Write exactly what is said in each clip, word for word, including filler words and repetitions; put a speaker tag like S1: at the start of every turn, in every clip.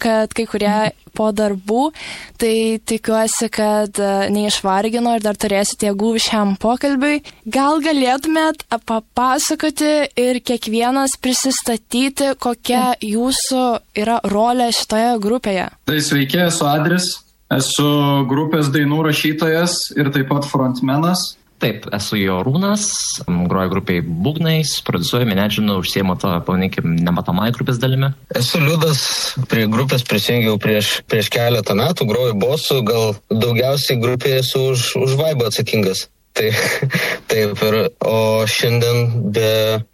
S1: kad kai kurie po darbų, tai tikiuosi, kad neišvargino ir dar turėsite jėgų šiam pokalbiui. Gal galėtumėt papasakoti ir kiekvienas prisistatyti, kokia jūsų yra rolė šitoje grupėje?
S2: Tai sveiki, esu Adris, esu grupės dainų rašytojas ir taip pat frontmenas.
S3: Taip, esu Jorūnas, groju grupiai būgnais, produsuoju, menedžinu, užsiemu to, pavadinkim, nematomai grupės dalimi.
S4: Esu Liudas, prie grupės prisijungiau prieš, prieš keletą metų, groju bosu, gal daugiausiai grupėje esu už, už vaibą atsakingas. Tai, taip, ir, o šiandien be,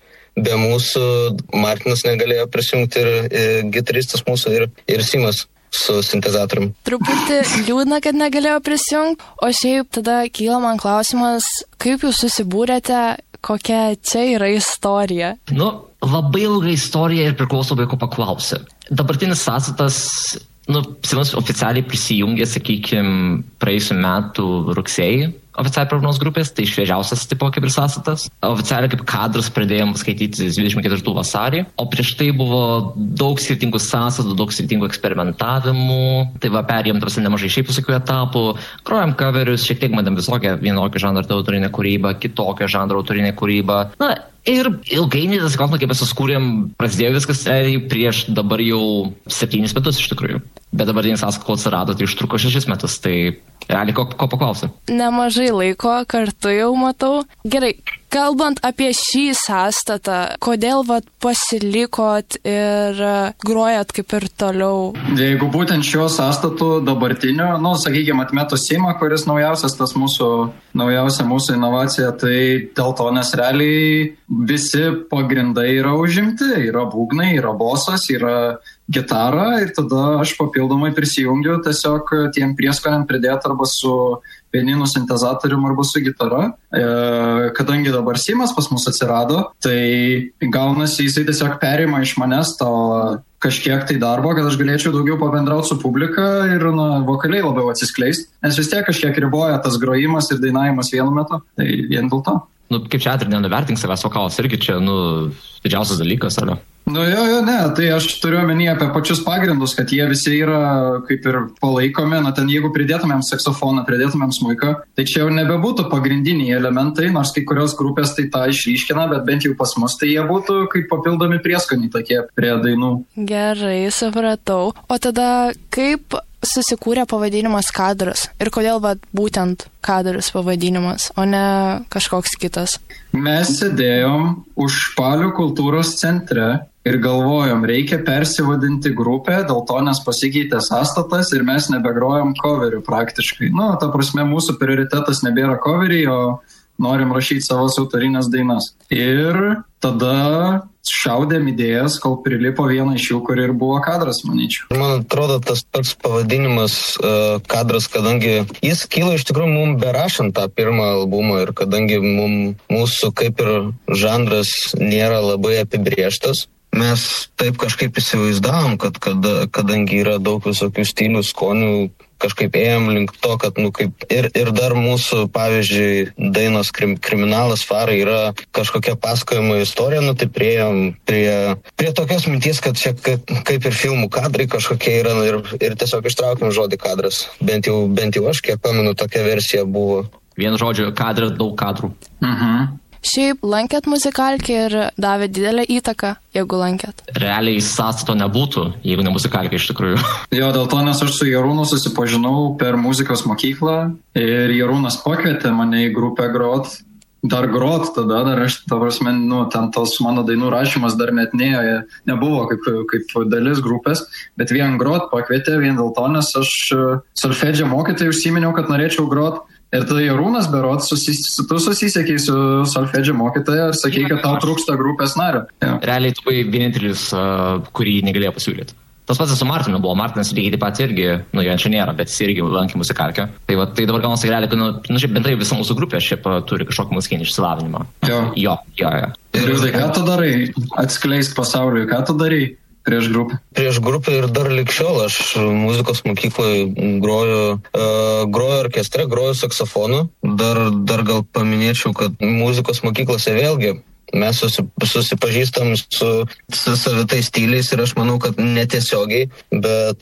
S4: be mūsų Martinas negalėjo prisijungti ir, ir gitaristas mūsų ir, ir Simas su sintezatorium.
S1: Truputį liūdna, kad negalėjo prisijungti, o šiaip tada kyla man klausimas, kaip jūs susibūrėte, kokia čia yra istorija?
S3: Nu, labai ilga istorija ir priklauso vaiko paklausė. Dabartinis sąstatas, nu, Simas oficialiai prisijungė, sakykime, praėjusių metų rugsėjį. Oficialiai pirmos grupės, tai šviežiausias tipo kaip ir sąstatas. Oficialiai kaip kadrus pradėjom skaityti dvidešimt ketvirtų vasarį, o prieš tai buvo daug skirtingų sąstatų, daug skirtingų eksperimentavimų. Tai va, perėjom tarsi nemažai šiaip visokių etapų, grojom coverius, šiek tiek matėm visokią vienokį žanrą autorinę kūrybą, kitokią žanrą autorinę kūrybą. Na, ir ilgainiui tas klausimas, kaip mes suskūrėm, prasidėjo viskas prieš dabar jau septynis metus iš tikrųjų. Bet dabartinis sąstatas, kol atsirado, tai užtruko šešis metus, tai realiai ko, ko paklausė.
S1: Nemažai laiko kartu jau matau. Gerai, kalbant apie šį sąstatą, kodėl vat pasilikot ir grojat kaip ir toliau?
S2: Jeigu būtent šiuo sąstatu dabartiniu, nu, sakykime, atmetus Simą, kuris naujausias tas mūsų, naujausia mūsų inovacija, tai dėl to, nes realiai visi pagrindai yra užimti, yra būgnai, yra bosas, yra gitara ir tada aš papildomai prisijungiu tiesiog tiem prieskoniam pridėti arba su pianinu sintezatorium arba su gitara. E, kadangi dabar Simas pas mus atsirado, tai gaunasi jisai tiesiog perima iš manęs to kažkiek tai darbo, kad aš galėčiau daugiau pabendrauti su publika ir na, vokaliai labiau atsiskleisti, nes vis tiek kažkiek riboja tas grojimas ir dainavimas vienu metu, tai vien dėl to.
S3: Nu, kaip čia atri nenuvertink savęs, vokalas irgi čia, nu, didžiausias dalykas, ar ne?
S2: Nu jo, jo, ne, tai aš turiu omeny apie pačius pagrindus, kad jie visi yra kaip ir palaikomi, na ten jeigu pridėtumėm saksofoną, pridėtumėm smuiką, tai čia jau nebebūtų pagrindiniai elementai, nors kai kurios grupės tai tą išryškina, bet bent jau pas mus tai jie būtų kaip papildomi prieskoniai tokie prie dainų.
S1: Gerai, supratau. O tada kaip susikūrė pavadinimas Kadras ir kodėl va, būtent Kadras pavadinimas, o ne kažkoks kitas?
S2: Mes sėdėjom Užpalių kultūros centre ir galvojom, reikia persivadinti grupę, dėl to nes pasikeitė sąstatas ir mes nebegrojom coverių praktiškai. Nu, ta prasme, mūsų prioritetas nebėra coveriai, o norim rašyti savas autorinės dainas. Ir tada šaudėm idėjas, kol prilipo vieną iš jų, kur ir buvo Kadras, manyčiau.
S4: Man atrodo, tas pats pavadinimas uh, Kadras, kadangi jis kilo iš tikrųjų mums berašant tą pirmą albumą ir kadangi mum, mūsų kaip ir žanras nėra labai apibrėžtas, mes taip kažkaip įsivaizdavom, kad, kad kadangi yra daug visokių stilių, skonių, kažkaip ėjom link to, kad nu, kaip, ir, ir dar mūsų, pavyzdžiui, dainos krim, Kriminalas farai yra kažkokia pasakojimo istorija, nu tai priėjom prie, prie tokios minties, kad čia kaip, kaip ir filmų kadrai kažkokie yra ir, ir tiesiog ištraukėm žodį Kadras. Bent jau, bent jau aš, kiek pamenu, tokia versija buvo.
S3: Vienu žodžiu, Kadras, daug kadrų.
S2: Mhm.
S1: Šiaip lankėt muzikalkę ir davė didelę įtaką, jeigu lankėt?
S3: Realiai sąstato nebūtų, jeigu ne muzikalkė iš tikrųjų.
S2: Jo, dėl to, nes aš su Jarūnu susipažinau per muzikos mokyklą ir Jarūnas pakvietė mane į grupę grot. Dar grot tada, dar aš, ta prasme, nu, ten tos mano dainų rašymas dar net ne, nebuvo kaip, kaip dalis grupės, bet vien grot pakvietė, vien dėl to, nes aš solfedžio mokytojai užsiminiau, kad norėčiau grot. Ir tada Jarūnas berods, susis, tu susisiekiai su solfedžio mokytoja ir sakei, kad tau trūksta grupės nario. Ja.
S3: Realiai tu buvai vienintelis, uh, kurį negalėjo pasiūlyti. Tas pats su Martinu buvo, Martinas lygiai taip pat irgi, nu jo čia nėra, bet jis irgi lankė muzikalkę. Tai, va, tai dabar gaunasi realiai, kad nu, nu, šiaip bendrai visa mūsų grupė šiaip turi kažkokį muzikinį išsilavinimą.
S2: Jo.
S3: Jo, jo, jo.
S2: Ir tai ką tu darai? Atskleisk pasauliui, ką tu darai? Prieš grupę.
S4: Prieš grupę ir dar likščiol aš muzikos mokykloje groju, uh, groju orkestre, groju saksofonu. Dar, dar gal paminėčiau, kad muzikos mokyklose vėlgi mes susi, susipažįstam su, su savitais stiliais ir aš manau, kad netiesiogiai, bet